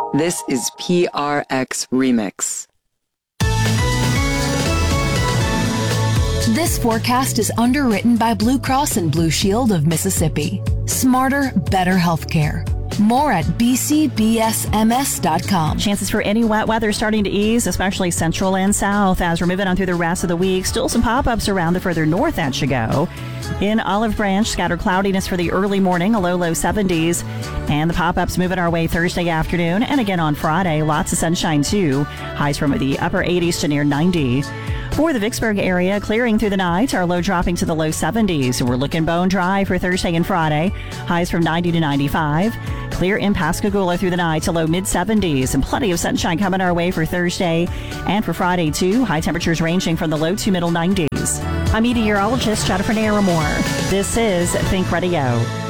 This is PRX Remix. This forecast is underwritten by Blue Cross and Blue Shield of Mississippi. Smarter, better healthcare. More at bcbsms.com. Chances for any wet weather starting to ease, especially central and south as we're moving on through the rest of the week. Still some pop-ups around the further north that should go. In Olive Branch, scattered cloudiness for the early morning, a low 70s. And the pop-ups moving our way Thursday afternoon. And again on Friday, lots of sunshine too. Highs from the upper 80s to near 90. For the Vicksburg area, clearing through the night, our low dropping to the low 70s. We're looking bone dry for Thursday and Friday. Highs from 90 to 95. Clear in Pascagoula through the night to low mid-70s. And plenty of sunshine coming our way for Thursday and for Friday, too. High temperatures ranging from the low to middle 90s. I'm meteorologist Jennifer Naramore. This is Think Radio.